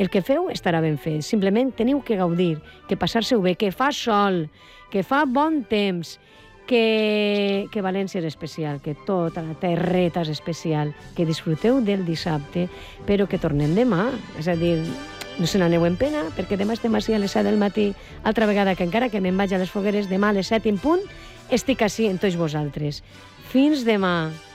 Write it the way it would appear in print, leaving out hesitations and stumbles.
el que feu estarà ben fet. Simplement teniu que gaudir, que passar-se-ho bé, que fa sol, que fa bon temps, que València és especial, que tota la terreta és especial, que disfruteu del dissabte, però que tornem demà. És a dir, no se n'aneu en pena, perquè demà estem així a les 7 del matí, altra vegada que encara que me'n vaig a les fogueres, demà a les 7 en punt, estic així amb tots vosaltres. Fins demà.